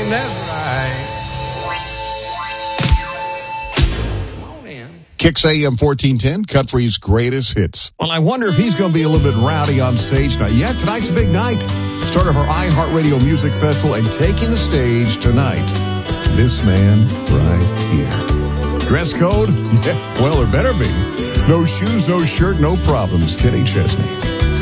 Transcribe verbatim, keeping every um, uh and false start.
that's right. Come on in. Kicks A M fourteen ten, Country's greatest hits. Well, I wonder if he's going to be a little bit rowdy on stage tonight. Yeah, tonight's a big night. Start of our iHeartRadio Music Festival, and taking the stage tonight, this man right here. Dress code? Yeah, well, there better be. No shoes, no shirt, no problems. Kenny Chesney.